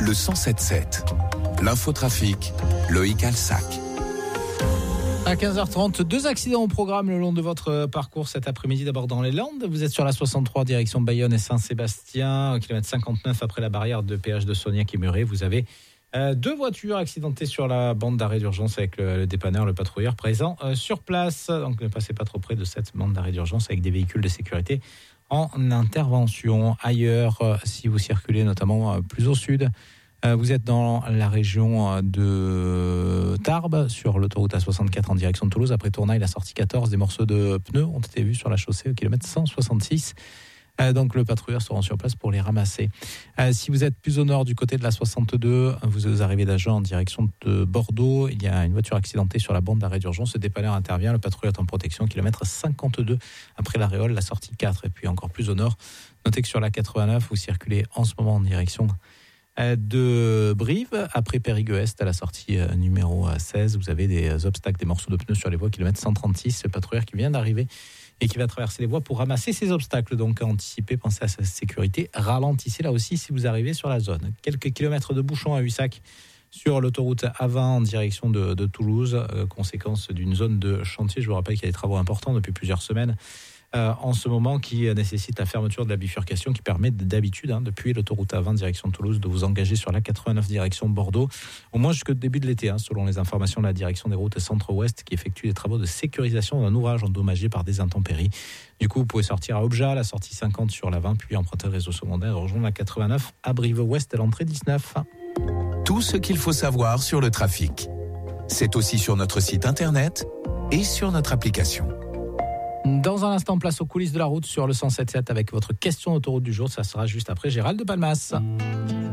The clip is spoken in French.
le 107.7. L'infotrafic, Loïc Alsac. À 15h30, 2 accidents au programme le long de votre parcours cet après-midi. D'abord dans les Landes, vous êtes sur la 63 direction Bayonne et Saint-Sébastien, au kilomètre 59 après la barrière de péage de Sognac et Muret. Vous avez 2 voitures accidentées sur la bande d'arrêt d'urgence avec le dépanneur, le patrouilleur présent sur place. Donc ne passez pas trop près de cette bande d'arrêt d'urgence avec des véhicules de sécurité en intervention. Ailleurs, si vous circulez notamment plus au sud, vous êtes dans la région de Tarbes, sur l'autoroute A64 en direction de Toulouse. Après Tournaille, la sortie 14, des morceaux de pneus ont été vus sur la chaussée au kilomètre 166. Donc le patrouilleur sera sur place pour les ramasser. Si vous êtes plus au nord du côté de la 62, vous arrivez d'Agen en direction de Bordeaux. Il y a une voiture accidentée sur la bande d'arrêt d'urgence. Le dépanneur intervient, le patrouilleur est en protection, kilomètre 52 après la Réole, la sortie 4. Et puis encore plus au nord, notez que sur la 89, vous circulez en ce moment en direction de Brive, après Périgueux-Est à la sortie numéro 16, vous avez des obstacles, des morceaux de pneus sur les voies, kilomètre 136, le patrouilleur qui vient d'arriver et qui va traverser les voies pour ramasser ces obstacles. Donc anticipez, pensez à sa sécurité, ralentissez là aussi si vous arrivez sur la zone. Quelques kilomètres de bouchons à Hussac sur l'autoroute A20 en direction de Toulouse, conséquence d'une zone de chantier. Je vous rappelle qu'il y a des travaux importants depuis plusieurs semaines en ce moment qui nécessite la fermeture de la bifurcation qui permet d'habitude, depuis l'autoroute A20 direction de Toulouse, de vous engager sur la 89 direction Bordeaux, au moins jusqu'au début de l'été, selon les informations de la direction des routes centre-ouest qui effectue des travaux de sécurisation d'un ouvrage endommagé par des intempéries. Du coup, vous pouvez sortir à Objat, la sortie 50 sur la 20, puis emprunter le réseau secondaire et rejoindre la 89 à Brive-Ouest à l'entrée 19. Tout ce qu'il faut savoir sur le trafic. C'est aussi sur notre site internet et sur notre application. Dans un instant, place aux coulisses de la route sur le 107.7 avec votre question autoroute du jour. Ça sera juste après Gérald de Palmas.